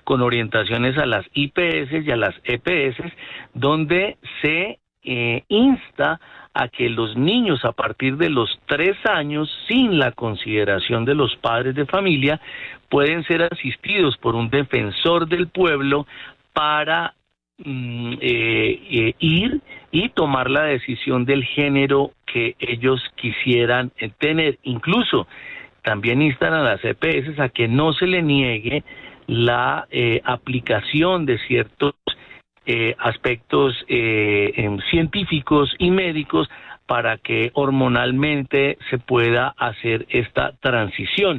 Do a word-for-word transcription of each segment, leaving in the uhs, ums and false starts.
con orientaciones a las I P S y a las E P S, donde se eh, insta a que los niños a partir de los tres años, sin la consideración de los padres de familia, pueden ser asistidos por un defensor del pueblo para mm, eh, eh, ir y tomar la decisión del género que ellos quisieran eh, tener. Incluso también instan a las E P S a que no se le niegue la eh, aplicación de ciertos Eh, aspectos eh, eh, científicos y médicos para que hormonalmente se pueda hacer esta transición.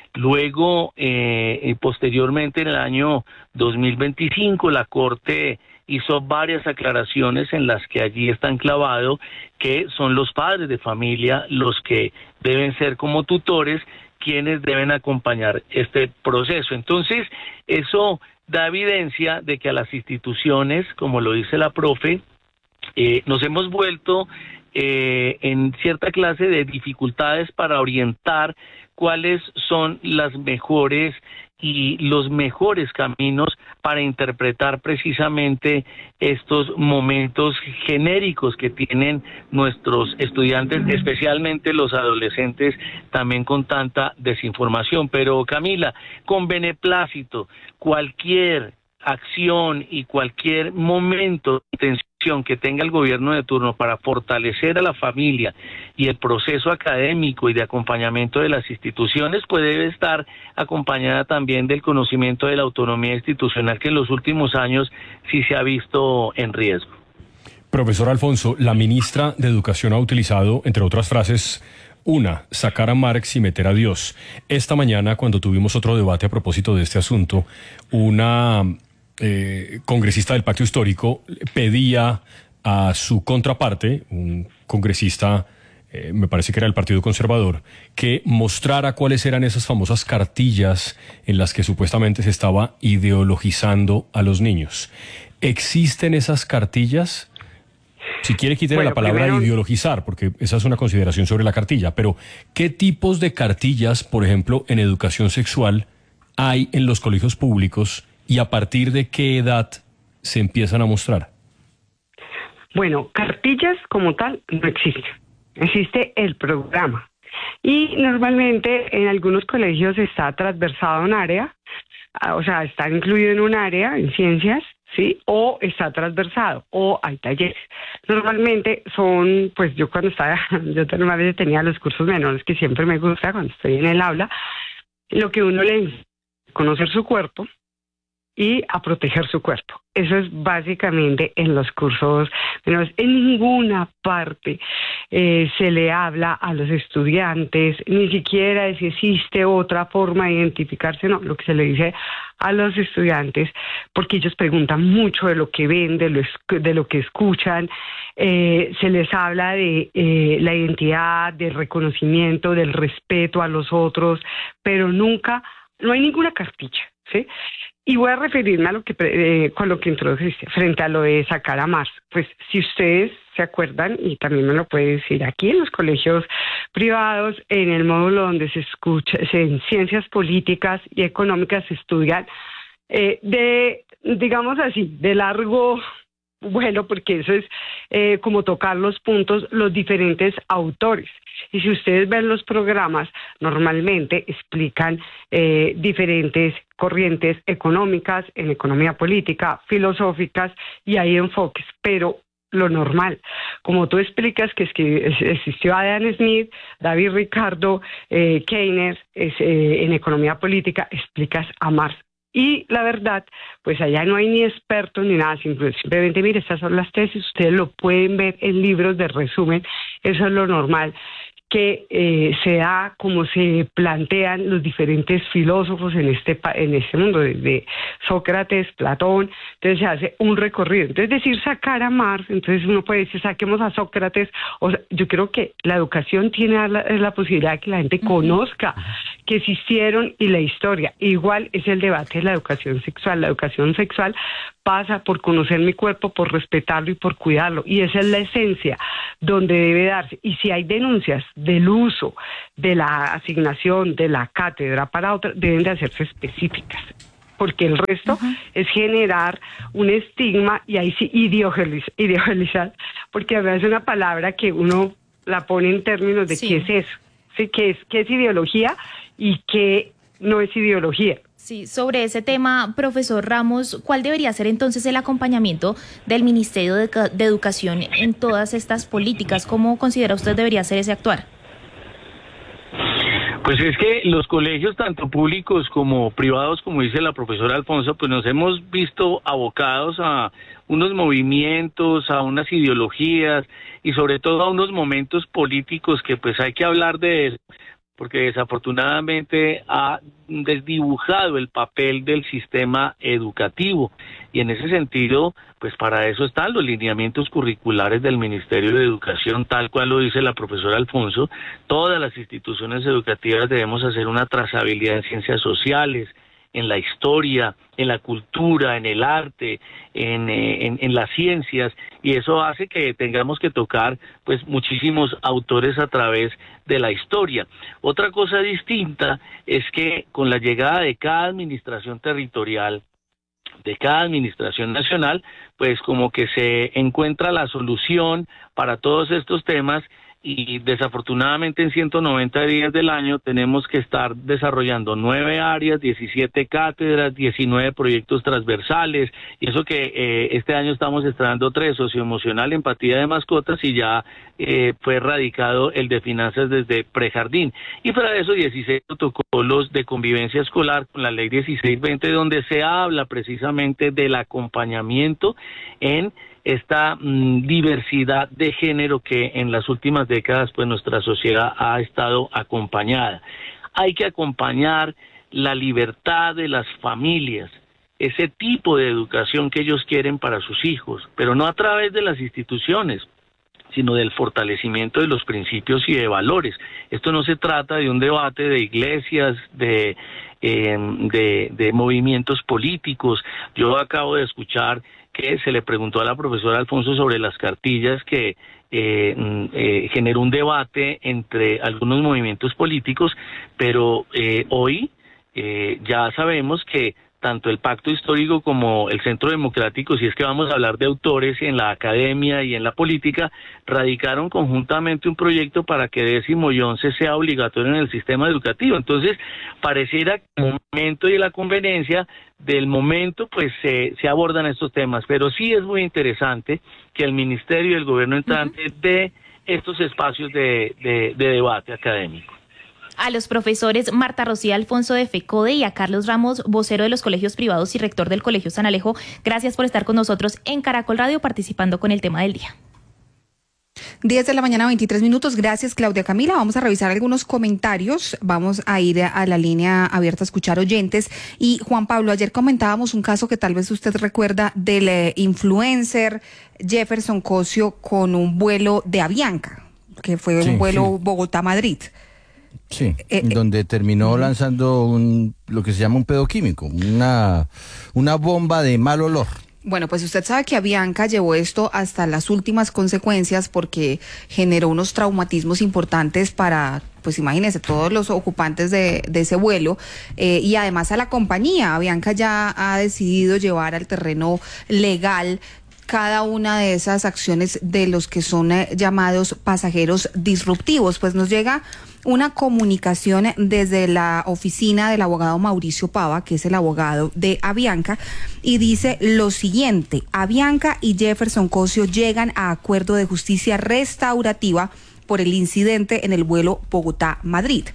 Luego, eh, y posteriormente en el año dos mil veinticinco, la Corte hizo varias aclaraciones en las que allí está enclavado que son los padres de familia los que deben ser como tutores quienes deben acompañar este proceso. Entonces, eso da evidencia de que a las instituciones, como lo dice la profe, eh, nos hemos vuelto eh, en cierta clase de dificultades para orientar cuáles son las mejores y los mejores caminos para interpretar precisamente estos momentos genéricos que tienen nuestros estudiantes, especialmente los adolescentes, también con tanta desinformación. Pero Camila, con beneplácito, cualquier acción y cualquier momento de intención que tenga el gobierno de turno para fortalecer a la familia y el proceso académico y de acompañamiento de las instituciones, pues debe estar acompañada también del conocimiento de la autonomía institucional, que en los últimos años sí se ha visto en riesgo. Profesor Alfonso, la ministra de Educación ha utilizado, entre otras frases, una, sacar a Marx y meter a Dios. Esta mañana, cuando tuvimos otro debate a propósito de este asunto, una eh, congresista del Pacto Histórico pedía a su contraparte, un congresista, eh, me parece que era del Partido Conservador, que mostrara cuáles eran esas famosas cartillas en las que supuestamente se estaba ideologizando a los niños. ¿Existen esas cartillas? Si quiere, quítele bueno, la palabra primero, ideologizar, porque esa es una consideración sobre la cartilla, pero ¿qué tipos de cartillas, por ejemplo, en educación sexual hay en los colegios públicos y a partir de qué edad se empiezan a mostrar? Bueno, cartillas como tal no existen, existe el programa y normalmente en algunos colegios está transversado un área, o sea, está incluido en un área, en ciencias, ¿sí? O está transversado, o hay talleres. Normalmente son, pues yo cuando estaba, yo normalmente tenía los cursos menores que siempre me gusta cuando estoy en el aula, lo que uno le enseña es conocer su cuerpo y a proteger su cuerpo. Eso es básicamente en los cursos menores. En ninguna parte eh, se le habla a los estudiantes, ni siquiera de si existe otra forma de identificarse, no, lo que se le dice a los estudiantes, porque ellos preguntan mucho de lo que ven, de lo, de lo que escuchan, eh, se les habla de eh, la identidad, del reconocimiento, del respeto a los otros, pero nunca, no hay ninguna cartilla, ¿sí? Y voy a referirme a lo que eh, con lo que introdujiste, frente a lo de sacar a Marx. Pues si ustedes se acuerdan, y también me lo puede decir aquí en los colegios privados, en el módulo donde se escucha, se, en ciencias políticas y económicas se estudian eh, de, digamos así, de largo vuelo, porque eso es eh, como tocar los puntos, los diferentes autores. Y si ustedes ven los programas, normalmente explican eh, diferentes corrientes económicas, en economía política, filosóficas, y hay enfoques, pero lo normal, como tú explicas que, es que existió Adam Smith, David Ricardo, eh, Keynes, es, eh, en economía política, explicas a Marx. Y la verdad, pues allá no hay ni expertos ni nada, simplemente, mire, estas son las tesis, ustedes lo pueden ver en libros de resumen, eso es lo normal, que eh, se da como se plantean los diferentes filósofos en este en este mundo, desde Sócrates, Platón, entonces se hace un recorrido. Entonces decir sacar a Marx, entonces uno puede decir saquemos a Sócrates, o sea, yo creo que la educación tiene la, la posibilidad de que la gente conozca que existieron y la historia. Igual es el debate de la educación sexual. La educación sexual pasa por conocer mi cuerpo, por respetarlo y por cuidarlo. Y esa es la esencia donde debe darse. Y si hay denuncias del uso de la asignación de la cátedra para otra, deben de hacerse específicas. porque el resto uh-huh. es generar un estigma y ahí sí ideologizar, ideologizar, porque además es una palabra que uno la pone en términos de sí. qué es eso, ¿sí? qué es, qué es ideología y qué no es ideología. Sí, sobre ese tema, profesor Ramos, ¿cuál debería ser entonces el acompañamiento del Ministerio de, de Educación en todas estas políticas? ¿Cómo considera usted debería ser ese actuar? Pues es que los colegios, tanto públicos como privados, como dice la profesora Alfonso, pues nos hemos visto abocados a unos movimientos, a unas ideologías y sobre todo a unos momentos políticos que pues hay que hablar de eso, porque desafortunadamente ha desdibujado el papel del sistema educativo y en ese sentido, pues para eso están los lineamientos curriculares del Ministerio de Educación, tal cual lo dice la profesora Alfonso. Todas las instituciones educativas debemos hacer una trazabilidad en ciencias sociales, en la historia, en la cultura, en el arte, en, en, en las ciencias, y eso hace que tengamos que tocar pues muchísimos autores a través de la historia. Otra cosa distinta es que con la llegada de cada administración territorial, de cada administración nacional, pues como que se encuentra la solución para todos estos temas y desafortunadamente en ciento noventa días del año tenemos que estar desarrollando nueve áreas, diecisiete cátedras, diecinueve proyectos transversales, y eso que eh, este año estamos estrenando tres: socioemocional, empatía de mascotas, y ya eh, fue radicado el de finanzas desde prejardín. Y para eso dieciséis protocolos de convivencia escolar con la ley dieciséis veinte, donde se habla precisamente del acompañamiento en esta mmm, diversidad de género que en las últimas décadas pues nuestra sociedad ha estado acompañada. Hay que acompañar la libertad de las familias, ese tipo de educación que ellos quieren para sus hijos, pero no a través de las instituciones, sino del fortalecimiento de los principios y de valores. Esto no se trata de un debate de iglesias, de, eh, de, de movimientos políticos. Yo acabo de escuchar que se le preguntó a la profesora Alfonso sobre las cartillas, que eh, eh, generó un debate entre algunos movimientos políticos, pero eh, hoy eh, ya sabemos que tanto el Pacto Histórico como el Centro Democrático, si es que vamos a hablar de autores en la academia y en la política, radicaron conjuntamente un proyecto para que décimo y once sea obligatorio en el sistema educativo. Entonces, pareciera que el momento y la conveniencia del momento, pues se, se abordan estos temas, pero sí es muy interesante que el Ministerio y el Gobierno entrante uh-huh. dé estos espacios de, de, de debate académico. A los profesores Marta Rocía Alfonso de FECODE y a Carlos Ramos, vocero de los colegios privados y rector del Colegio San Alejo, gracias por estar con nosotros en Caracol Radio participando con el tema del día. diez de la mañana, veintitrés minutos. Gracias, Claudia Camila. Vamos a revisar algunos comentarios. Vamos a ir a la línea abierta a escuchar oyentes. Y Juan Pablo, ayer comentábamos un caso que tal vez usted recuerda del eh, influencer Jefferson Cosio con un vuelo de Avianca, que fue sí, un vuelo sí. Bogotá-Madrid. Sí, eh, donde terminó eh, lanzando un lo que se llama un pedo químico, una, una bomba de mal olor. Bueno, pues usted sabe que Avianca llevó esto hasta las últimas consecuencias porque generó unos traumatismos importantes para, pues imagínense, todos los ocupantes de, de ese vuelo eh, y además a la compañía. Avianca ya ha decidido llevar al terreno legal cada una de esas acciones de los que son eh, llamados pasajeros disruptivos. Pues nos llega una comunicación desde la oficina del abogado Mauricio Pava, que es el abogado de Avianca, y dice lo siguiente: Avianca y Jefferson Cosio llegan a acuerdo de justicia restaurativa por el incidente en el vuelo Bogotá-Madrid.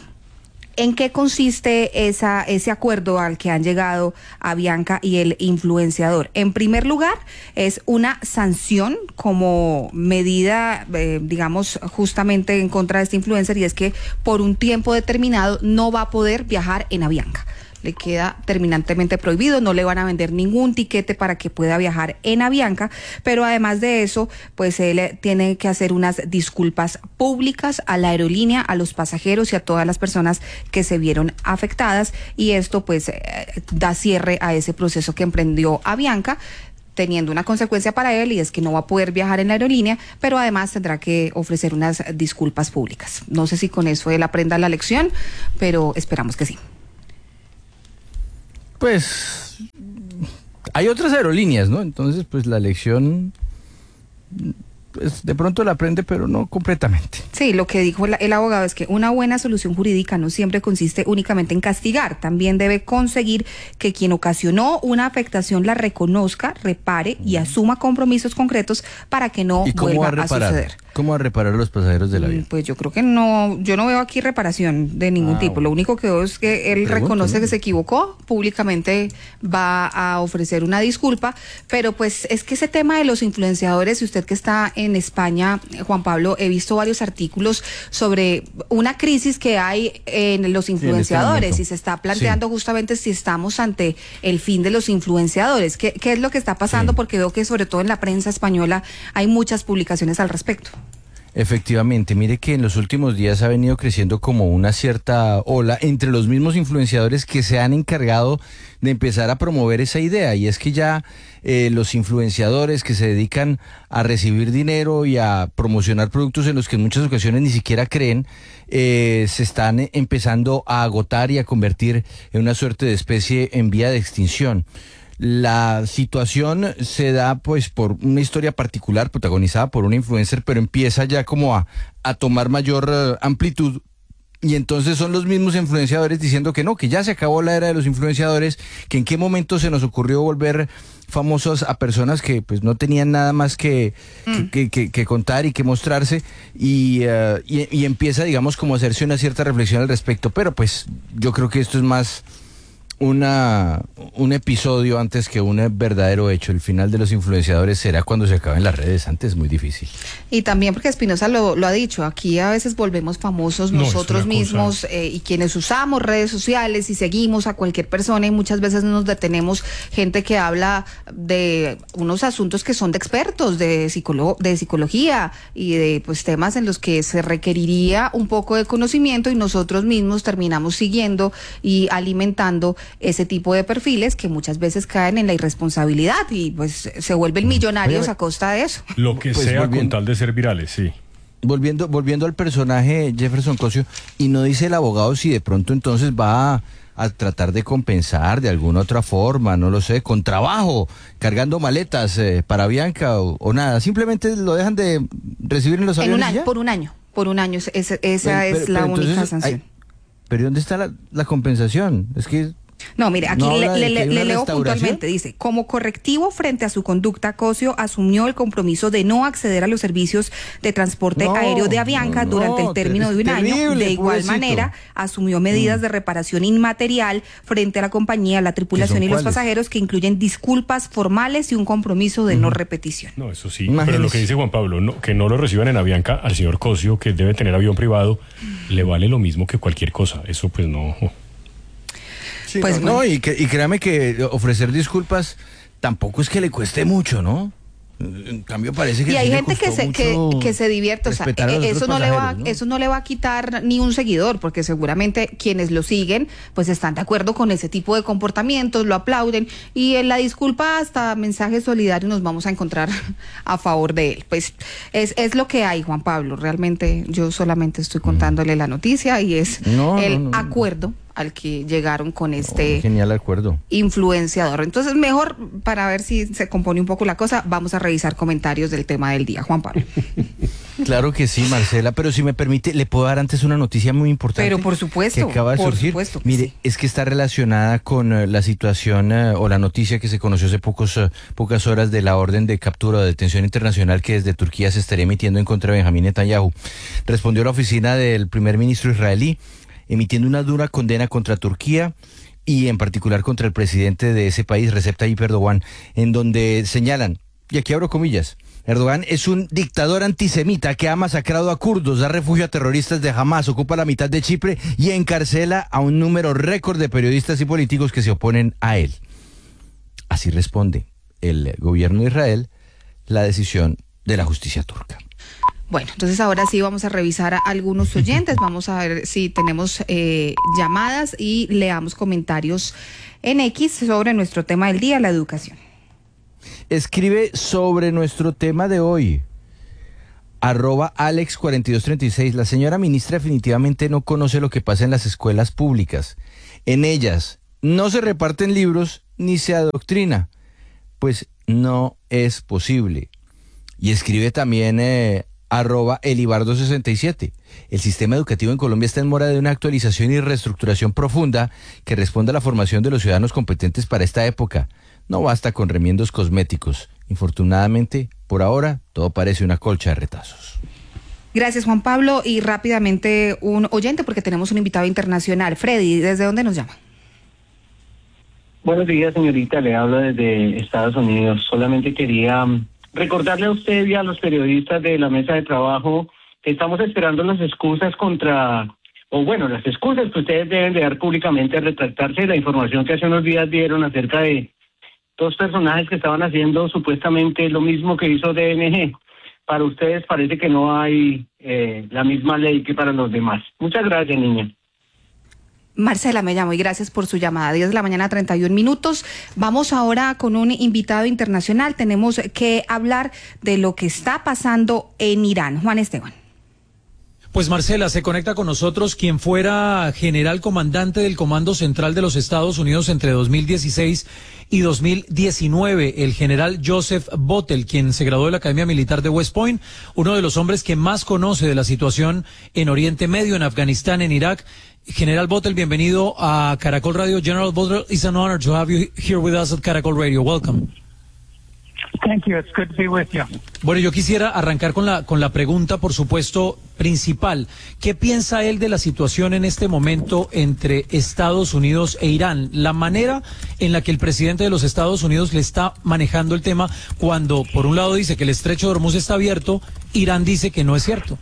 ¿En qué consiste esa, ese acuerdo al que han llegado Avianca y el influenciador? En primer lugar, es una sanción como medida, eh, digamos, justamente en contra de este influencer, y es que por un tiempo determinado no va a poder viajar en Avianca. Le queda terminantemente prohibido, no le van a vender ningún tiquete para que pueda viajar en Avianca, pero además de eso, pues él tiene que hacer unas disculpas públicas a la aerolínea, a los pasajeros y a todas las personas que se vieron afectadas, y esto pues eh, da cierre a ese proceso que emprendió Avianca, teniendo una consecuencia para él, y es que no va a poder viajar en la aerolínea, pero además tendrá que ofrecer unas disculpas públicas. No sé si con eso él aprenda la lección, pero esperamos que sí. pues hay otras aerolíneas, ¿no? Entonces, pues la lección, pues de pronto la aprende, pero no completamente. Sí, lo que dijo el, el abogado es que una buena solución jurídica no siempre consiste únicamente en castigar, también debe conseguir que quien ocasionó una afectación la reconozca, repare y asuma compromisos concretos para que no vuelva a, a suceder. ¿Cómo va a reparar a los pasajeros del avión? Pues yo creo que no, yo no veo aquí reparación de ningún ah, tipo. Bueno. Lo único que veo es que él Pregunto, reconoce ¿no? que se equivocó, públicamente va a ofrecer una disculpa, pero pues es que ese tema de los influenciadores, y usted que está en España, Juan Pablo, he visto varios artículos sobre una crisis que hay en los influenciadores sí, en este y se está planteando sí. justamente si estamos ante el fin de los influenciadores. ¿Qué, qué es lo que está pasando? Sí. Porque veo que sobre todo en la prensa española hay muchas publicaciones al respecto. Efectivamente, mire que en los últimos días ha venido creciendo como una cierta ola entre los mismos influenciadores que se han encargado de empezar a promover esa idea, y es que ya eh, los influenciadores que se dedican a recibir dinero y a promocionar productos en los que en muchas ocasiones ni siquiera creen, eh, se están empezando a agotar y a convertir en una suerte de especie en vía de extinción. La situación se da pues por una historia particular protagonizada por una influencer, pero empieza ya como a, a tomar mayor uh, amplitud, y entonces son los mismos influenciadores diciendo que no, que ya se acabó la era de los influenciadores, que en qué momento se nos ocurrió volver famosos a personas que pues no tenían nada más que, mm. que, que, que contar y que mostrarse, y, uh, y, y empieza digamos como a hacerse una cierta reflexión al respecto, pero pues yo creo que esto es más Una, un episodio antes que un verdadero hecho. El final de los influenciadores será cuando se acaben las redes, antes es muy difícil. Y también porque Espinosa lo, lo ha dicho, aquí a veces volvemos famosos no, nosotros mismos eh, y quienes usamos redes sociales y seguimos a cualquier persona, y muchas veces nos detenemos gente que habla de unos asuntos que son de expertos, de, psicolo de psicología y de pues temas en los que se requeriría un poco de conocimiento, y nosotros mismos terminamos siguiendo y alimentando ese tipo de perfiles que muchas veces caen en la irresponsabilidad y pues se vuelven millonarios a costa de eso. Lo que pues sea volviendo, con tal de ser virales, sí. Volviendo, volviendo al personaje Jefferson Cosio, y no dice el abogado si de pronto entonces va a, a tratar de compensar de alguna otra forma, no lo sé, con trabajo, cargando maletas eh, para Avianca o, o nada, simplemente lo dejan de recibir en los aviones. En un año, por un año, por un año, esa, esa pero, es pero, la pero única entonces, sanción. Hay, pero ¿dónde está la, la compensación? Es que No, mire, aquí no le, le, le, le leo puntualmente, dice, como correctivo frente a su conducta, Cosio asumió el compromiso de no acceder a los servicios de transporte no, aéreo de Avianca no, durante el término de un terrible, año. De igual pobrecito. manera, asumió medidas mm. de reparación inmaterial frente a la compañía, la tripulación y los cuáles? pasajeros, que incluyen disculpas formales y un compromiso de mm. no repetición. No, eso sí, Imagínese. Pero lo que dice Juan Pablo, no, que no lo reciban en Avianca al señor Cosio, que debe tener avión privado, mm. le vale lo mismo que cualquier cosa, eso pues no... Sí, pues no, bueno. y, que, y créame que ofrecer disculpas tampoco es que le cueste mucho, ¿no? En cambio parece que y sí hay gente que se que, que se divierte, o sea, eso no le va ¿no? eso no le va a quitar ni un seguidor, porque seguramente quienes lo siguen pues están de acuerdo con ese tipo de comportamientos, lo aplauden, y en la disculpa hasta mensajes solidarios nos vamos a encontrar a favor de él. Pues es es lo que hay, Juan Pablo. Realmente yo solamente estoy contándole la noticia, y es no, el no, no, acuerdo no. al que llegaron con este oh, genial acuerdo influenciador. Entonces, mejor, para ver si se compone un poco la cosa, vamos a revisar comentarios del tema del día. Juan Pablo. Claro que sí, Marcela, pero si me permite, le puedo dar antes una noticia muy importante. Pero por supuesto. Que acaba de por surgir. Supuesto que Mire, sí. es que está relacionada con uh, la situación uh, o la noticia que se conoció hace pocos, uh, pocas horas de la orden de captura o detención internacional que desde Turquía se estaría emitiendo en contra de Benjamín Netanyahu. Respondió la oficina del primer ministro israelí, emitiendo una dura condena contra Turquía y en particular contra el presidente de ese país, Recep Tayyip Erdogan, en donde señalan, y aquí abro comillas, Erdogan es un dictador antisemita que ha masacrado a kurdos, da refugio a terroristas de Hamas, ocupa la mitad de Chipre y encarcela a un número récord de periodistas y políticos que se oponen a él. Así responde el gobierno de Israel la decisión de la justicia turca. Bueno, entonces ahora sí vamos a revisar a algunos oyentes, vamos a ver si tenemos eh, llamadas y leamos comentarios en X sobre nuestro tema del día, la educación. Escribe sobre nuestro tema de hoy, arroba Alex cuarenta y dos treinta y seis, la señora ministra definitivamente no conoce lo que pasa en las escuelas públicas. En ellas, no se reparten libros ni se adoctrina. Pues no es posible. Y escribe también eh, arroba elibardo sesenta y siete. El sistema educativo en Colombia está en mora de una actualización y reestructuración profunda que responda a la formación de los ciudadanos competentes para esta época. No basta con remiendos cosméticos. Infortunadamente, por ahora, todo parece una colcha de retazos. Gracias, Juan Pablo. Y rápidamente un oyente, porque tenemos un invitado internacional. Freddy, ¿desde dónde nos llama? Buenos días, señorita. Le hablo desde Estados Unidos. Solamente quería recordarle a usted y a los periodistas de la mesa de trabajo que estamos esperando las excusas contra, o bueno, las excusas que ustedes deben de dar públicamente, retractarse de la información que hace unos días dieron acerca de dos personajes que estaban haciendo supuestamente lo mismo que hizo D N G. Para ustedes parece que no hay eh, la misma ley que para los demás. Muchas gracias, niña. Marcela me llamo y gracias por su llamada. diez de la mañana, treinta y un minutos. Vamos ahora con un invitado internacional. Tenemos que hablar de lo que está pasando en Irán. Juan Esteban. Pues Marcela, se conecta con nosotros quien fuera general comandante del Comando Central de los Estados Unidos entre dos mil dieciséis y dos mil diecinueve, el general Joseph Bottel, quien se graduó de la Academia Militar de West Point, uno de los hombres que más conoce de la situación en Oriente Medio, en Afganistán, en Irak. General Bottel, bienvenido a Caracol Radio. General Bottel, it's an honor to have you here with us at Caracol Radio. Welcome. Thank you. It's good to be with you. Bueno, yo quisiera arrancar con la con la pregunta, por supuesto, principal. ¿Qué piensa él de la situación en este momento entre Estados Unidos e Irán? La manera en la que el presidente de los Estados Unidos le está manejando el tema cuando, por un lado, dice que el estrecho de Hormuz está abierto, Irán dice que no es cierto.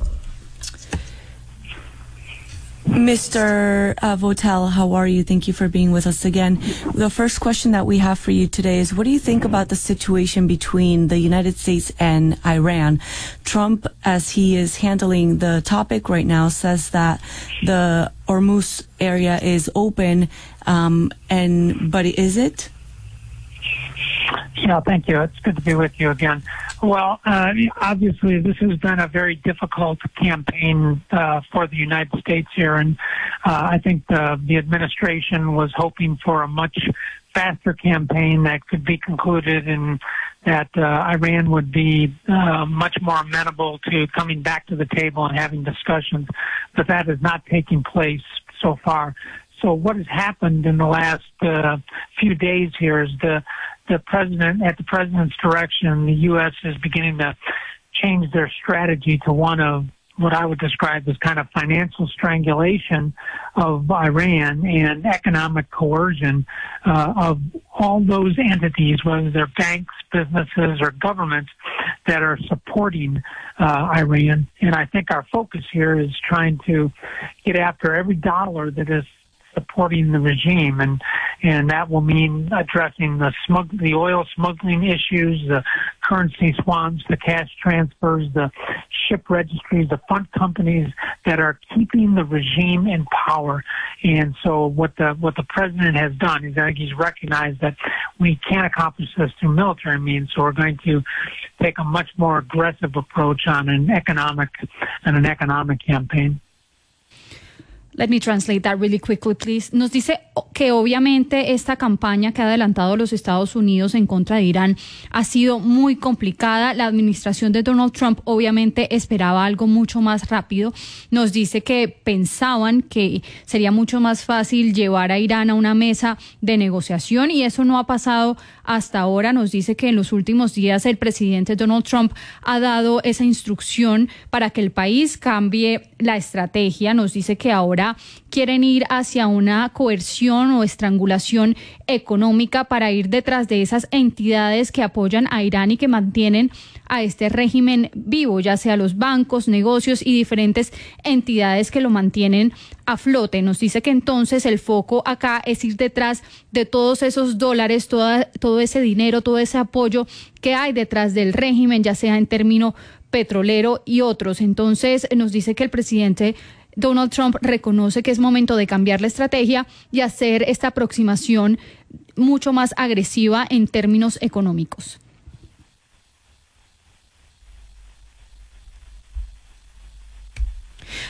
Mister Uh, Votel, how are you? Thank you for being with us again. The first question that we have for you today is, what do you think about the situation between the United States and Iran? Trump, as he is handling the topic right now, says that the Hormuz area is open, um, and but is it? Yeah, thank you. It's good to be with you again. Well, uh, obviously, this has been a very difficult campaign uh, for the United States here, and uh, I think the, the administration was hoping for a much faster campaign that could be concluded and that uh, Iran would be uh, much more amenable to coming back to the table and having discussions, but that is not taking place so far. So what has happened in the last uh, few days here is the the president, at the president's direction, the U S is beginning to change their strategy to one of what I would describe as kind of financial strangulation of Iran and economic coercion uh, of all those entities, whether they're banks, businesses, or governments that are supporting uh, Iran. And I think our focus here is trying to get after every dollar that is supporting the regime, and and that will mean addressing the smug, the oil smuggling issues, the currency swamps, the cash transfers, the ship registries, the fund companies that are keeping the regime in power. And so what the what the president has done is I think he's recognized that we can't accomplish this through military means, so we're going to take a much more aggressive approach on an economic and an economic campaign. Let me translate that really quickly, please. Nos dice que obviamente esta campaña que ha adelantado los Estados Unidos en contra de Irán ha sido muy complicada. La administración de Donald Trump obviamente esperaba algo mucho más rápido. Nos dice que pensaban que sería mucho más fácil llevar a Irán a una mesa de negociación y eso no ha pasado hasta ahora. Nos dice que en los últimos días el presidente Donald Trump ha dado esa instrucción para que el país cambie la estrategia. Nos dice que ahora quieren ir hacia una coerción o estrangulación económica para ir detrás de esas entidades que apoyan a Irán y que mantienen a este régimen vivo, ya sea los bancos, negocios y diferentes entidades que lo mantienen a flote. Nos dice que entonces el foco acá es ir detrás de todos esos dólares, toda, todo ese dinero, todo ese apoyo que hay detrás del régimen, ya sea en término petrolero y otros. Entonces nos dice que el presidente Donald Trump reconoce que es momento de cambiar la estrategia y hacer esta aproximación mucho más agresiva en términos económicos.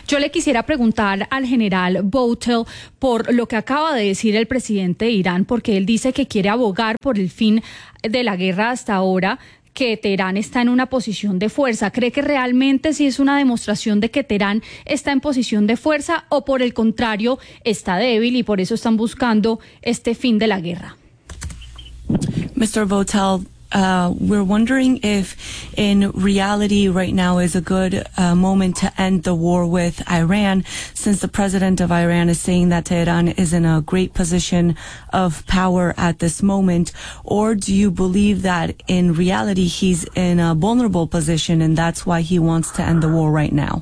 Yo le quisiera preguntar al general Votel por lo que acaba de decir el presidente de Irán, porque él dice que quiere abogar por el fin de la guerra hasta ahora, que Teherán está en una posición de fuerza. ¿Cree que realmente sí es una demostración de que Teherán está en posición de fuerza o por el contrario está débil y por eso están buscando este fin de la guerra? mister Votel, Uh, we're wondering if in reality right now is a good uh, moment to end the war with Iran, since the president of Iran is saying that Tehran is in a great position of power at this moment, or do you believe that in reality he's in a vulnerable position and that's why he wants to end the war right now?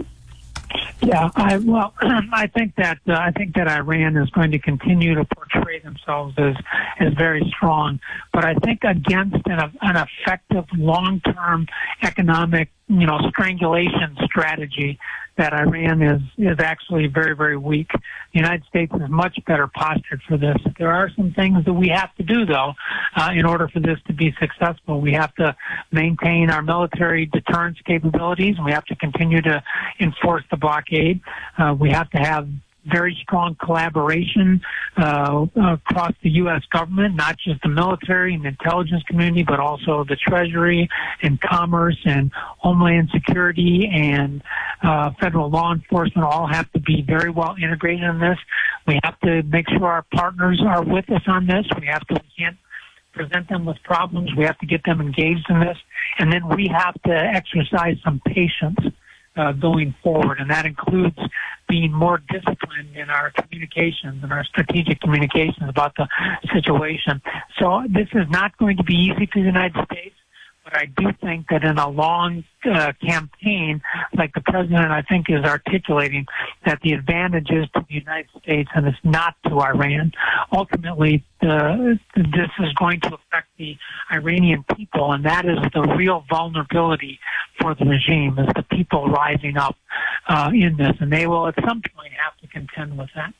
Yeah, I, well, I think that uh, I think that Iran is going to continue to portray themselves as as very strong, but I think against an, an effective long-term economic, you know, strangulation strategy, that Iran is is actually very, very weak. The United States is much better postured for this. There are some things that we have to do, though, uh, in order for this to be successful. We have to maintain our military deterrence capabilities. We have to continue to enforce the blockade. Uh, we have to have very strong collaboration uh, across the U S government, not just the military and the intelligence community, but also the Treasury and Commerce and Homeland Security and uh, federal law enforcement all have to be very well integrated in this. We have to make sure our partners are with us on this. We have to, we can't present them with problems. We have to get them engaged in this. And then we have to exercise some patience Uh, going forward, and that includes being more disciplined in our communications and our strategic communications about the situation. So this is not going to be easy for the United States, but I do think that in a long uh, campaign, like the president, I think, is articulating, that the advantage is to the United States and it's not to Iran. Ultimately, uh, this is going to affect the Iranian people, and that is the real vulnerability for the regime, is the people rising up uh, in this, and they will at some point have to contend with that.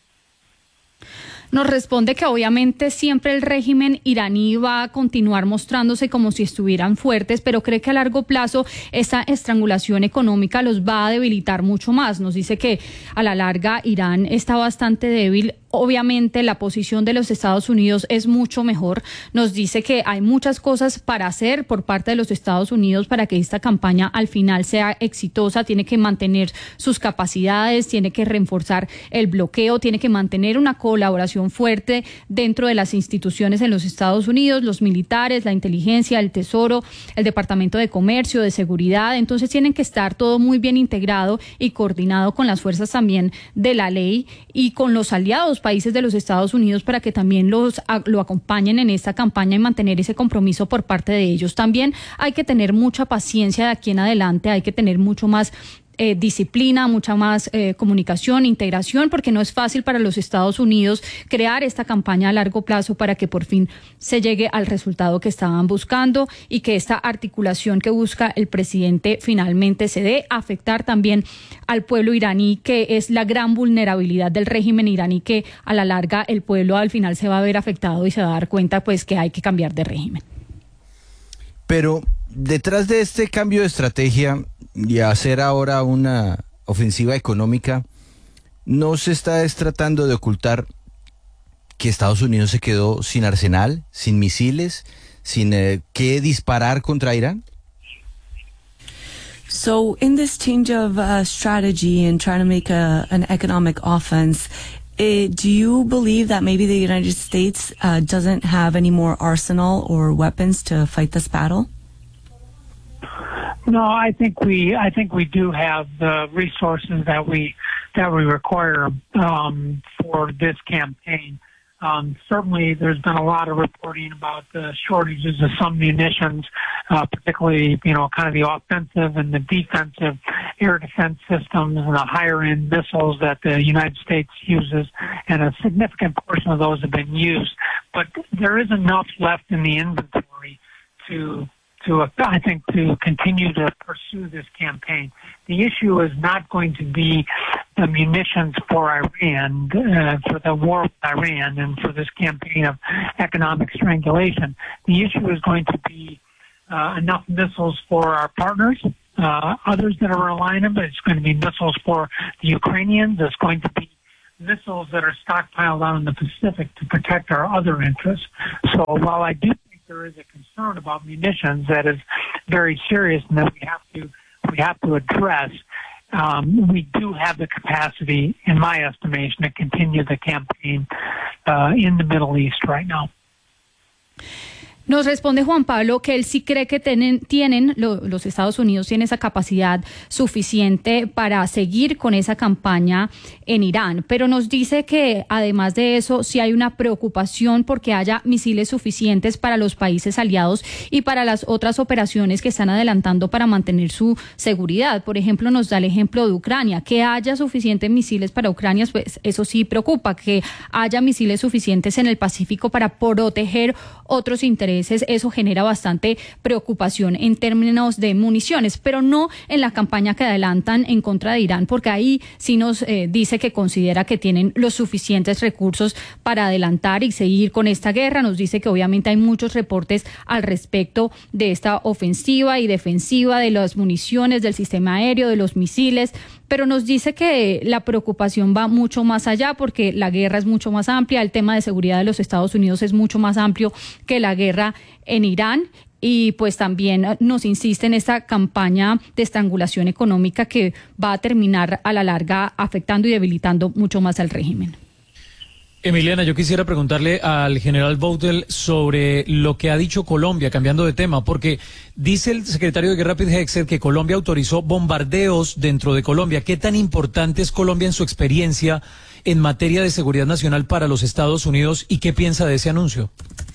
Nos responde que obviamente siempre el régimen iraní va a continuar mostrándose como si estuvieran fuertes, pero cree que a largo plazo esta estrangulación económica los va a debilitar mucho más. Nos dice que a la larga Irán está bastante débil. Obviamente la posición de los Estados Unidos es mucho mejor. Nos dice que hay muchas cosas para hacer por parte de los Estados Unidos para que esta campaña al final sea exitosa. Tiene que mantener sus capacidades, tiene que reforzar el bloqueo, tiene que mantener una colaboración fuerte dentro de las instituciones en los Estados Unidos, los militares, la inteligencia, el Tesoro, el Departamento de Comercio, de Seguridad. Entonces tienen que estar todo muy bien integrado y coordinado con las fuerzas también de la ley y con los aliados países de los Estados Unidos para que también los lo acompañen en esta campaña y mantener ese compromiso por parte de ellos. También hay que tener mucha paciencia de aquí en adelante, hay que tener mucho más Eh, disciplina, mucha más eh, comunicación, integración, porque no es fácil para los Estados Unidos crear esta campaña a largo plazo para que por fin se llegue al resultado que estaban buscando y que esta articulación que busca el presidente finalmente se dé. Afectar también al pueblo iraní, que es la gran vulnerabilidad del régimen iraní, que a la larga el pueblo al final se va a ver afectado y se va a dar cuenta pues que hay que cambiar de régimen. Pero detrás de este cambio de estrategia y hacer ahora una ofensiva económica, ¿no se está tratando de ocultar que Estados Unidos se quedó sin arsenal, sin misiles, sin eh, qué disparar contra Irán? So in this change of uh, strategy and trying to make a, an economic offense, Uh, do you believe that maybe the United States uh, doesn't have any more arsenal or weapons to fight this battle? No, I think we I think we do have the resources that we that we require um, for this campaign. Um, certainly, there's been a lot of reporting about the shortages of some munitions, uh, particularly, you know, kind of the offensive and the defensive air defense systems and the higher-end missiles that the United States uses, and a significant portion of those have been used. But there is enough left in the inventory to to, uh, I think, to continue to pursue this campaign. The issue is not going to be the munitions for Iran, uh, for the war with Iran and for this campaign of economic strangulation. The issue is going to be uh, enough missiles for our partners uh, others that are relying on them. It's going to be missiles for the Ukrainians. It's going to be missiles that are stockpiled out in the Pacific to protect our other interests. So while I do think there is a concern about munitions that is very serious and that we have to we have to address, um, we do have the capacity, in my estimation, to continue the campaign uh, in the Middle East right now. Nos responde Juan Pablo que él sí cree que tienen, tienen lo, los Estados Unidos tienen esa capacidad suficiente para seguir con esa campaña en Irán, pero nos dice que además de eso sí hay una preocupación porque haya misiles suficientes para los países aliados y para las otras operaciones que están adelantando para mantener su seguridad. Por ejemplo, nos da el ejemplo de Ucrania, que haya suficientes misiles para Ucrania, pues eso sí preocupa, que haya misiles suficientes en el Pacífico para proteger otros intereses. Eso genera bastante preocupación en términos de municiones, pero no en la campaña que adelantan en contra de Irán, porque ahí sí nos eh, dice que considera que tienen los suficientes recursos para adelantar y seguir con esta guerra. Nos dice que obviamente hay muchos reportes al respecto de esta ofensiva y defensiva, de las municiones, del sistema aéreo, de los misiles, pero nos dice que la preocupación va mucho más allá porque la guerra es mucho más amplia, el tema de seguridad de los Estados Unidos es mucho más amplio que la guerra en Irán y pues también nos insiste en esta campaña de estrangulación económica que va a terminar a la larga afectando y debilitando mucho más al régimen. Emiliana, yo quisiera preguntarle al general Votel sobre lo que ha dicho Colombia, cambiando de tema, porque dice el secretario de Guerra Pete Hegseth que Colombia autorizó bombardeos dentro de Colombia. ¿Qué tan importante es Colombia en su experiencia en materia de seguridad nacional para los Estados Unidos y qué piensa de ese anuncio?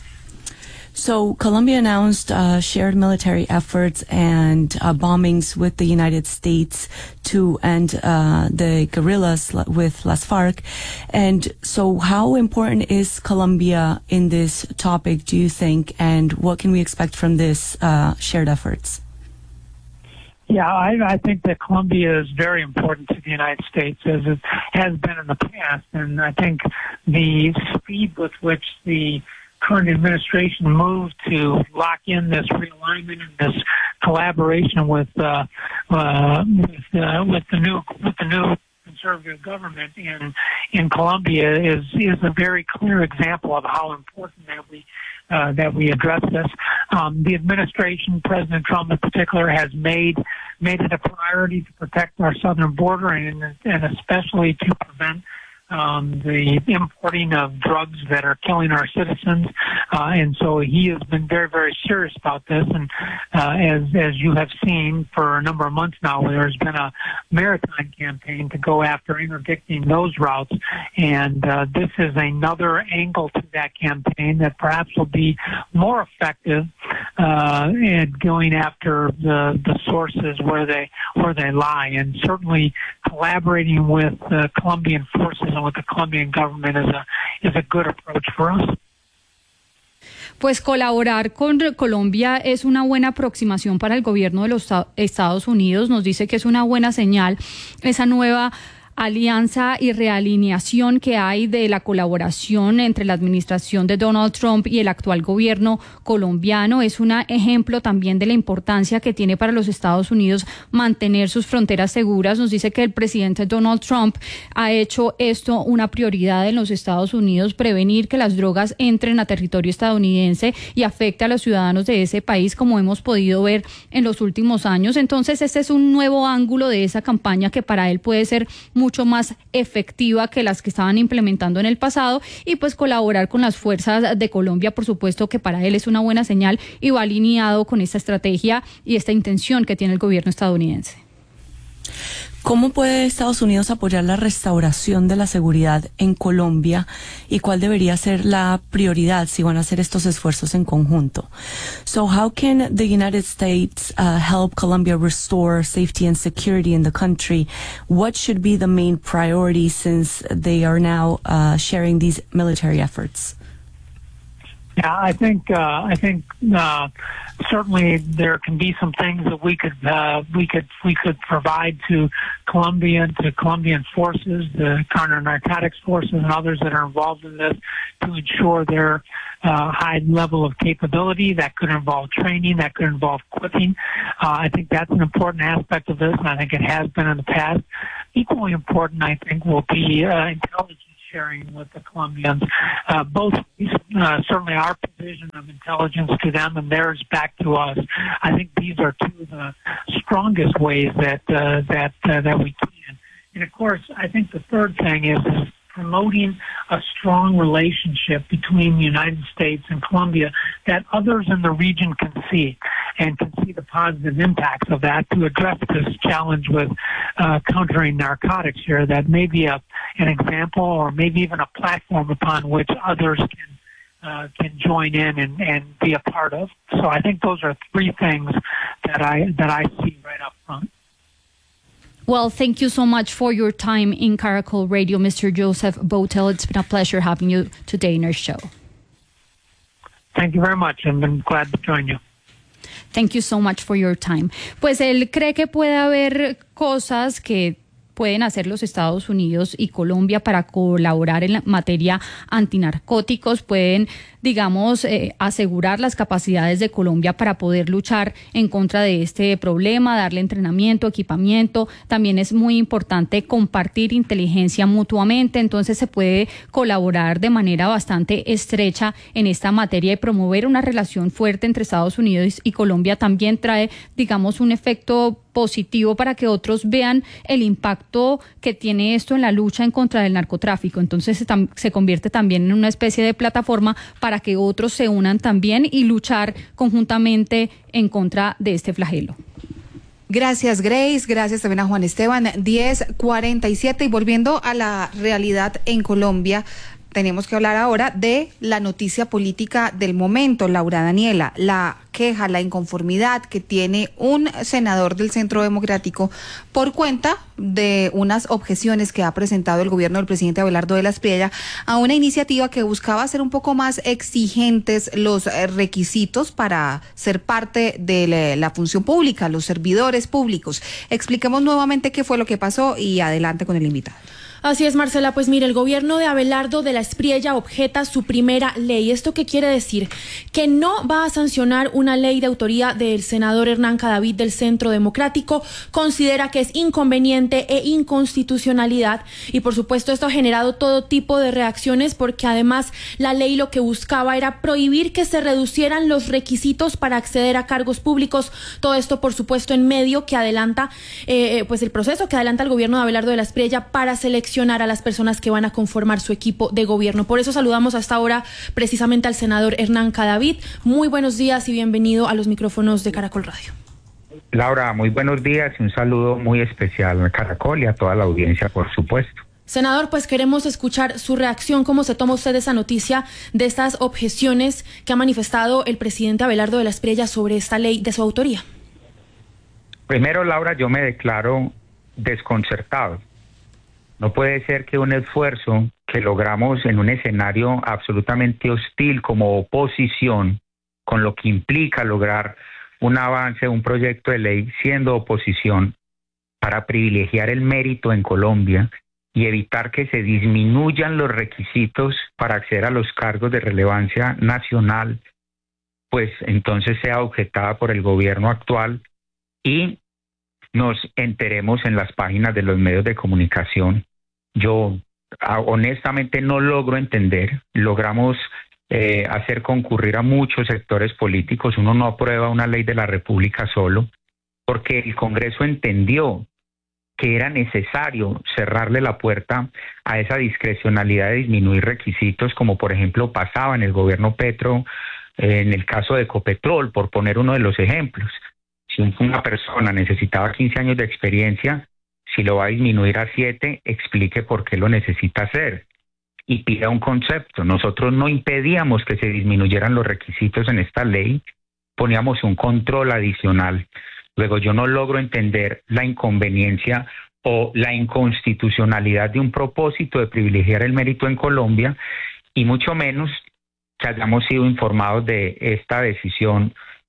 So Colombia announced uh, shared military efforts and uh, bombings with the United States to end uh, the guerrillas with Las FARC. And so how important is Colombia in this topic, do you think, and what can we expect from this uh, shared efforts? Yeah, I, I think that Colombia is very important to the United States, as it has been in the past. And I think the speed with which the current administration moved to lock in this realignment and this collaboration with uh, uh, with, uh, with the new with the new conservative government in in Colombia is is a very clear example of how important that we uh, that we address this. Um, the administration, President Trump in particular, has made made it a priority to protect our southern border and and especially to prevent Um, the importing of drugs that are killing our citizens, uh, and so he has been very, very serious about this. And uh, as as you have seen for a number of months now, there's been a maritime campaign to go after interdicting those routes, and uh, this is another angle to that campaign that perhaps will be more effective uh, in going after the the sources where they where they lie, and certainly collaborating with uh, Colombian forces with the Colombian government is a is a good approach for us. Pues colaborar con Colombia es una buena aproximación para el gobierno de los Estados Unidos. Nos dice que es una buena señal esa nueva alianza y realineación que hay de la colaboración entre la administración de Donald Trump y el actual gobierno colombiano. Es un ejemplo también de la importancia que tiene para los Estados Unidos mantener sus fronteras seguras. Nos dice que el presidente Donald Trump ha hecho esto una prioridad en los Estados Unidos, prevenir que las drogas entren a territorio estadounidense y afecte a los ciudadanos de ese país, como hemos podido ver en los últimos años. Entonces, este es un nuevo ángulo de esa campaña que para él puede ser muy mucho más efectiva que las que estaban implementando en el pasado, y pues colaborar con las fuerzas de Colombia, por supuesto que para él es una buena señal y va alineado con esta estrategia y esta intención que tiene el gobierno estadounidense. ¿Cómo puede Estados Unidos apoyar la restauración de la seguridad en Colombia y cuál debería ser la prioridad si van a hacer estos esfuerzos en conjunto? So how can the United States uh, help Colombia restore safety and security in the country? What should be the main priority since they are now uh, sharing these military efforts? Yeah, I think uh, I think uh, certainly there can be some things that we could uh, we could we could provide to Colombian to Colombian forces, the counter narcotics forces, and others that are involved in this to ensure their uh, high level of capability. That could involve training. That could involve equipping. Uh, I think that's an important aspect of this, and I think it has been in the past. Equally important, I think, will be uh, intelligence sharing with the Colombians, uh, both uh, certainly our provision of intelligence to them and theirs back to us. I think these are two of the strongest ways that uh, that uh, that we can. And of course, I think the third thing is, is promoting a strong relationship between the United States and Colombia that others in the region can see and can see the positive impacts of that to address this challenge with uh, countering narcotics here. That may be a, an example or maybe even a platform upon which others can uh, can join in and, and be a part of. So I think those are three things that I that I see right up front. Well, thank you so much for your time in Caracol Radio, Mister Joseph Botel. It's been a pleasure having you today in our show. Thank you very much. I've been glad to join you. Thank you so much for your time. Pues él cree que puede haber cosas que pueden hacer los Estados Unidos y Colombia para colaborar en la materia antinarcóticos, pueden, digamos, eh, asegurar las capacidades de Colombia para poder luchar en contra de este problema, darle entrenamiento, equipamiento. También es muy importante compartir inteligencia mutuamente, entonces se puede colaborar de manera bastante estrecha en esta materia y promover una relación fuerte entre Estados Unidos y Colombia también trae, digamos, un efecto positivo para que otros vean el impacto que tiene esto en la lucha en contra del narcotráfico. Entonces se, tam- se convierte también en una especie de plataforma para que otros se unan también y luchar conjuntamente en contra de este flagelo. Gracias, Grace. Gracias también a Juan Esteban. diez cuarenta y siete y volviendo a la realidad en Colombia, tenemos que hablar ahora de la noticia política del momento, Laura Daniela, la queja, la inconformidad que tiene un senador del Centro Democrático por cuenta de unas objeciones que ha presentado el gobierno del presidente Abelardo de la Espriella a una iniciativa que buscaba hacer un poco más exigentes los requisitos para ser parte de la, la función pública, los servidores públicos. Expliquemos nuevamente qué fue lo que pasó y adelante con el invitado. Así es, Marcela. Pues mire, el gobierno de Abelardo de la Espriella objeta su primera ley. ¿Esto qué quiere decir? Que no va a sancionar una ley de autoría del senador Hernán Cadavid del Centro Democrático. Considera que es inconveniente e inconstitucionalidad. Y por supuesto esto ha generado todo tipo de reacciones porque además la ley lo que buscaba era prohibir que se reducieran los requisitos para acceder a cargos públicos. Todo esto, por supuesto, en medio que adelanta eh, pues el proceso que adelanta el gobierno de Abelardo de la Espriella para seleccionar a las personas que van a conformar su equipo de gobierno. Por eso saludamos hasta ahora precisamente al senador Hernán Cadavid. Muy buenos días y bienvenido a los micrófonos de Caracol Radio. Laura, muy buenos días y un saludo muy especial a Caracol y a toda la audiencia, por supuesto. Senador, pues queremos escuchar su reacción. ¿Cómo se toma usted esa noticia de estas objeciones que ha manifestado el presidente Abelardo de la Espriella sobre esta ley de su autoría? Primero, Laura, yo me declaro desconcertado. No puede ser que un esfuerzo que logramos en un escenario absolutamente hostil como oposición, con lo que implica lograr un avance, un proyecto de ley siendo oposición, para privilegiar el mérito en Colombia y evitar que se disminuyan los requisitos para acceder a los cargos de relevancia nacional, pues entonces sea objetada por el gobierno actual y nos enteremos en las páginas de los medios de comunicación. Yo honestamente no logro entender, logramos eh, hacer concurrir a muchos sectores políticos, uno no aprueba una ley de la República solo, porque el Congreso entendió que era necesario cerrarle la puerta a esa discrecionalidad de disminuir requisitos, como por ejemplo pasaba en el gobierno Petro, eh, en el caso de Ecopetrol, por poner uno de los ejemplos. Si una persona necesitaba quince años de experiencia, si lo va a disminuir a siete, explique por qué lo necesita hacer y pida un concepto. Nosotros no impedíamos que se disminuyeran los requisitos en esta ley, poníamos un control adicional. Luego yo no logro entender la inconveniencia o la inconstitucionalidad de un propósito de privilegiar el mérito en Colombia y mucho menos que hayamos sido informados de esta decisión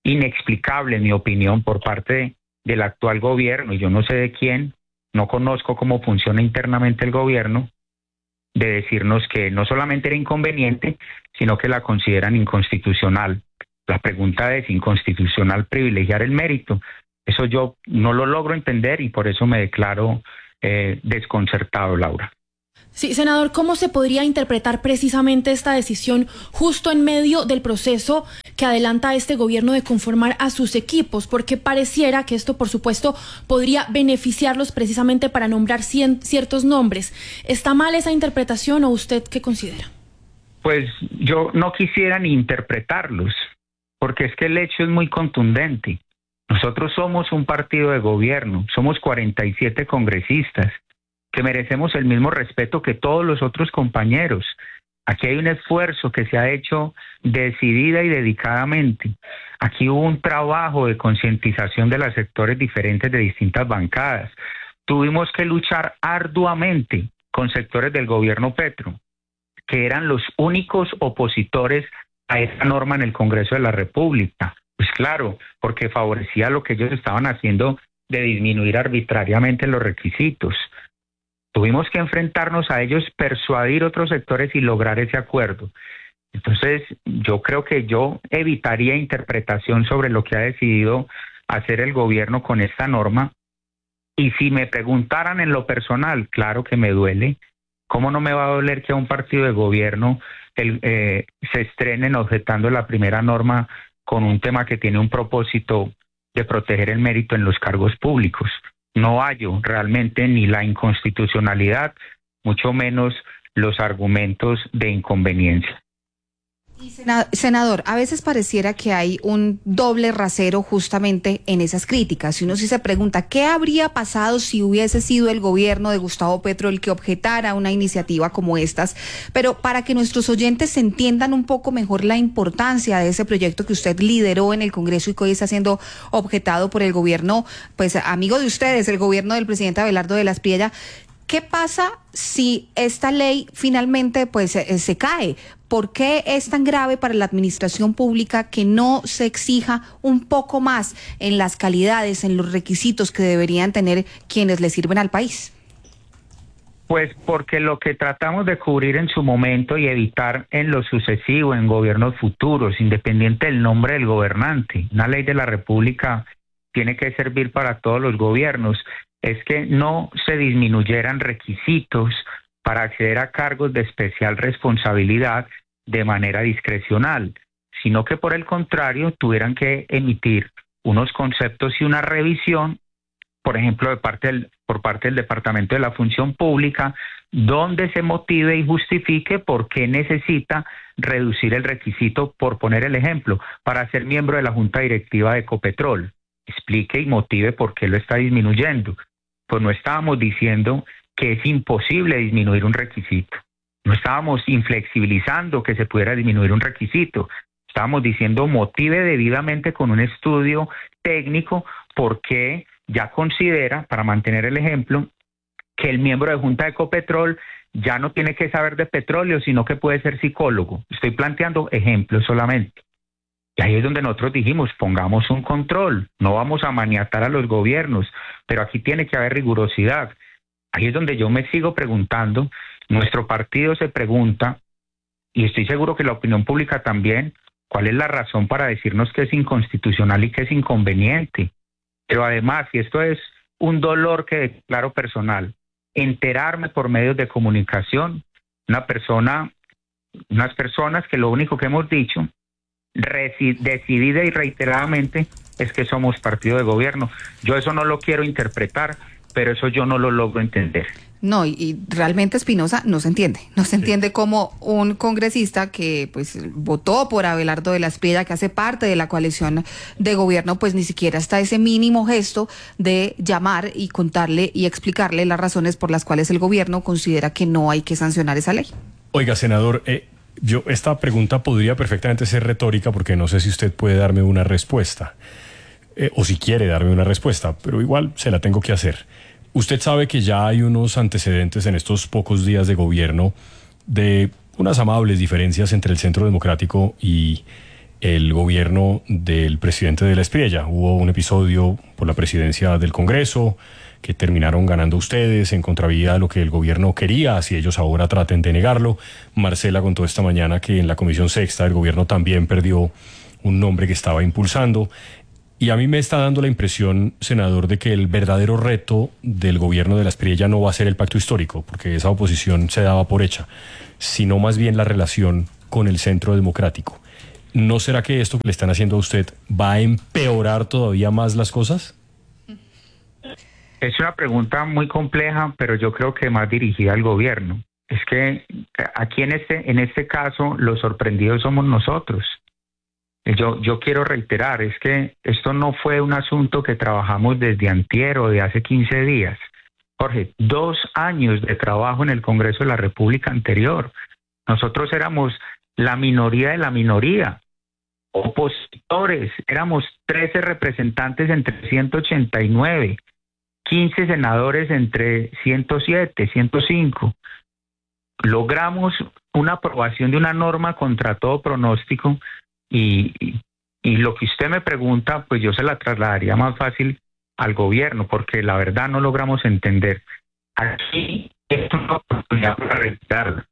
inexplicable, en mi opinión, por parte de, del actual gobierno, y yo no sé de quién, no conozco cómo funciona internamente el gobierno, de decirnos que no solamente era inconveniente, sino que la consideran inconstitucional. La pregunta es, ¿inconstitucional privilegiar el mérito? Eso yo no lo logro entender y por eso me declaro eh, desconcertado, Laura. Sí, senador, ¿cómo se podría interpretar precisamente esta decisión justo en medio del proceso que adelanta este gobierno de conformar a sus equipos? Porque pareciera que esto, por supuesto, podría beneficiarlos precisamente para nombrar cien, ciertos nombres. ¿Está mal esa interpretación o usted qué considera? Pues yo no quisiera ni interpretarlos, porque es que el hecho es muy contundente. Nosotros somos un partido de gobierno, somos cuarenta y siete congresistas, que merecemos el mismo respeto que todos los otros compañeros. Aquí hay un esfuerzo que se ha hecho decidida y dedicadamente. Aquí hubo un trabajo de concientización de los sectores diferentes de distintas bancadas. Tuvimos que luchar arduamente con sectores del gobierno Petro, que eran los únicos opositores a esta norma en el Congreso de la República. Pues claro, porque favorecía lo que ellos estaban haciendo de disminuir arbitrariamente los requisitos. Tuvimos que enfrentarnos a ellos, persuadir otros sectores y lograr ese acuerdo. Entonces, yo creo que yo evitaría interpretación sobre lo que ha decidido hacer el gobierno con esta norma. Y si me preguntaran en lo personal, claro que me duele. ¿Cómo no me va a doler que a un partido de gobierno el, eh, se estrenen objetando la primera norma con un tema que tiene un propósito de proteger el mérito en los cargos públicos? No hallo realmente ni la inconstitucionalidad, mucho menos los argumentos de inconveniencia. Senador, a veces pareciera que hay un doble rasero justamente en esas críticas. Y uno sí se pregunta, ¿qué habría pasado si hubiese sido el gobierno de Gustavo Petro el que objetara una iniciativa como estas? Pero para que nuestros oyentes entiendan un poco mejor la importancia de ese proyecto que usted lideró en el Congreso y que hoy está siendo objetado por el gobierno, pues amigo de ustedes, el gobierno del presidente Abelardo de la Espriella, ¿qué pasa si esta ley finalmente pues se, se cae? ¿Por qué es tan grave para la administración pública que no se exija un poco más en las calidades, en los requisitos que deberían tener quienes le sirven al país? Pues porque lo que tratamos de cubrir en su momento y evitar en lo sucesivo, en gobiernos futuros, independiente del nombre del gobernante, una ley de la República tiene que servir para todos los gobiernos, es que no se disminuyeran requisitos para acceder a cargos de especial responsabilidad de manera discrecional, sino que por el contrario tuvieran que emitir unos conceptos y una revisión, por ejemplo, de parte del, por parte del Departamento de la Función Pública, donde se motive y justifique por qué necesita reducir el requisito, por poner el ejemplo, para ser miembro de la Junta Directiva de Ecopetrol. Explique y motive por qué lo está disminuyendo. Pues no estábamos diciendo que es imposible disminuir un requisito. No estábamos inflexibilizando que se pudiera disminuir un requisito. Estábamos diciendo motive debidamente con un estudio técnico por qué ya considera, para mantener el ejemplo, que el miembro de Junta de Ecopetrol ya no tiene que saber de petróleo, sino que puede ser psicólogo. Estoy planteando ejemplos solamente. Y ahí es donde nosotros dijimos, pongamos un control, no vamos a maniatar a los gobiernos, pero aquí tiene que haber rigurosidad. Ahí es donde yo me sigo preguntando, nuestro partido se pregunta, y estoy seguro que la opinión pública también, cuál es la razón para decirnos que es inconstitucional y que es inconveniente. Pero además, y esto es un dolor que declaro personal, enterarme por medios de comunicación, una persona, unas personas que lo único que hemos dicho, decidida y reiteradamente, es que somos partido de gobierno. Yo eso no lo quiero interpretar, pero eso yo no lo logro entender. No, y, y realmente, Espinosa, no se entiende. No se entiende cómo un congresista que pues votó por Abelardo de la Espriella, que hace parte de la coalición de gobierno, pues ni siquiera está ese mínimo gesto de llamar y contarle y explicarle las razones por las cuales el gobierno considera que no hay que sancionar esa ley. Oiga, senador, eh, yo esta pregunta podría perfectamente ser retórica porque no sé si usted puede darme una respuesta, eh, o si quiere darme una respuesta, pero igual se la tengo que hacer. Usted sabe que ya hay unos antecedentes en estos pocos días de gobierno de unas amables diferencias entre el Centro Democrático y el gobierno del presidente de la Espriella. Hubo un episodio por la presidencia del Congreso que terminaron ganando ustedes en contravía de lo que el gobierno quería, así ellos ahora traten de negarlo. Marcela contó esta mañana que en la Comisión Sexta el gobierno también perdió un nombre que estaba impulsando. Y a mí me está dando la impresión, senador, de que el verdadero reto del gobierno de la Espriella no va a ser el pacto histórico, porque esa oposición se daba por hecha, sino más bien la relación con el centro democrático. ¿No será que esto que le están haciendo a usted va a empeorar todavía más las cosas? Es una pregunta muy compleja, pero yo creo que más dirigida al gobierno. Es que aquí en este, en este caso los sorprendidos somos nosotros. Yo, yo quiero reiterar, es que esto no fue un asunto que trabajamos desde antier o de hace quince días. Jorge, dos años de trabajo en el Congreso de la República anterior. Nosotros éramos la minoría de la minoría, opositores, éramos trece representantes entre ciento ochenta y nueve, quince senadores entre ciento siete, ciento cinco. Logramos una aprobación de una norma contra todo pronóstico. Y, y, y lo que usted me pregunta, pues yo se la trasladaría más fácil al gobierno, porque la verdad no logramos entender. Aquí es una oportunidad para retirarla.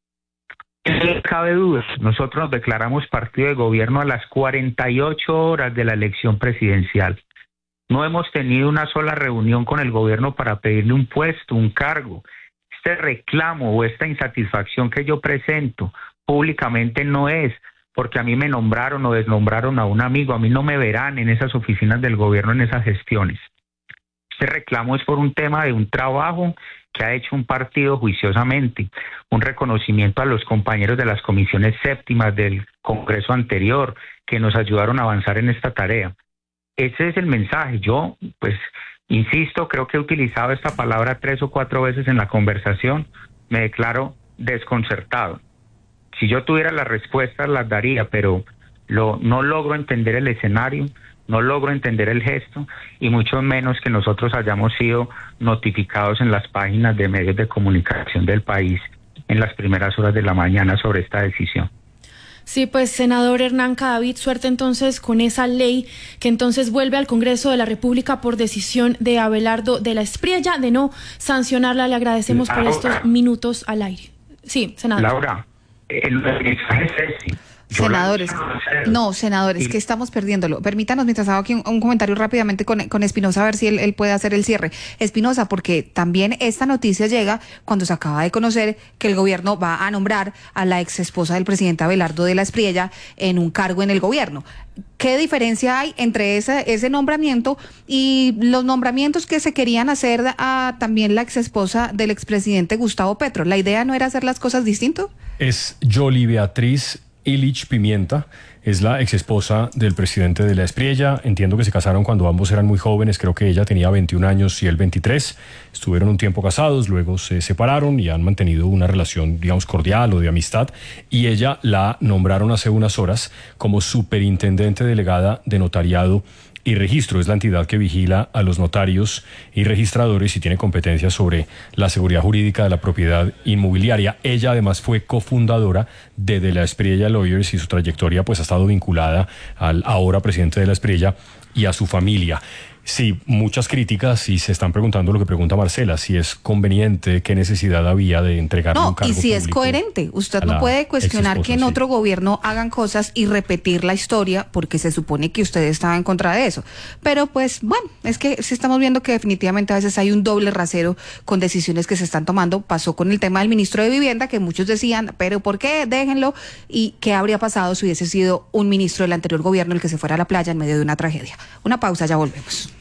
No cabe duda, nosotros nos declaramos partido de gobierno a las cuarenta y ocho horas de la elección presidencial. No hemos tenido una sola reunión con el gobierno para pedirle un puesto, un cargo. Este reclamo o esta insatisfacción que yo presento públicamente no es porque a mí me nombraron o desnombraron a un amigo. A mí no me verán en esas oficinas del gobierno, en esas gestiones. Este reclamo es por un tema de un trabajo que ha hecho un partido juiciosamente, un reconocimiento a los compañeros de las comisiones séptimas del Congreso anterior que nos ayudaron a avanzar en esta tarea. Ese es el mensaje. Yo, pues, insisto, creo que he utilizado esta palabra tres o cuatro veces en la conversación. Me declaro desconcertado. Si yo tuviera las respuestas, las daría, pero lo, no logro entender el escenario, no logro entender el gesto, y mucho menos que nosotros hayamos sido notificados en las páginas de medios de comunicación del país en las primeras horas de la mañana sobre esta decisión. Sí, pues, senador Hernán Cadavid, suerte entonces con esa ley que entonces vuelve al Congreso de la República por decisión de Abelardo de la Espriella de no sancionarla. Le agradecemos Laura, por estos minutos al aire. Sí, senador. Laura. El mensaje es ese. Senadores, no, senadores, que estamos perdiéndolo. Permítanos, mientras hago aquí un, un comentario rápidamente con, con Espinosa, a ver si él, él puede hacer el cierre. Espinosa, porque también esta noticia llega cuando se acaba de conocer que el gobierno va a nombrar a la ex esposa del presidente Abelardo de la Espriella en un cargo en el gobierno. ¿Qué diferencia hay entre ese, ese nombramiento y los nombramientos que se querían hacer a también la ex esposa del expresidente Gustavo Petro? ¿La idea no era hacer las cosas distinto? Es Yoli Beatriz Illich Pimienta, es la ex esposa del presidente de la Espriella. Entiendo que se casaron cuando ambos eran muy jóvenes, creo que ella tenía veintiún años y él veintitrés. Estuvieron un tiempo casados, luego se separaron y han mantenido una relación, digamos, cordial o de amistad. Y ella la nombraron hace unas horas como superintendente delegada de notariado y registro. Es la entidad que vigila a los notarios y registradores y tiene competencias sobre la seguridad jurídica de la propiedad inmobiliaria. Ella además fue cofundadora de De la Espriella Lawyers y su trayectoria pues ha estado vinculada al ahora presidente de la Espriella y a su familia. Sí, muchas críticas y se están preguntando lo que pregunta Marcela, si es conveniente, qué necesidad había de entregarle no, un cargo y si es coherente. Usted no puede cuestionar que en sí. otro gobierno hagan cosas y repetir la historia porque se supone que usted estaba en contra de eso. Pero pues bueno, es que sí estamos viendo que definitivamente a veces hay un doble rasero con decisiones que se están tomando. Pasó con el tema del ministro de Vivienda, que muchos decían, pero ¿por qué? Déjenlo. ¿Y qué habría pasado si hubiese sido un ministro del anterior gobierno el que se fuera a la playa en medio de una tragedia? Una pausa, ya volvemos.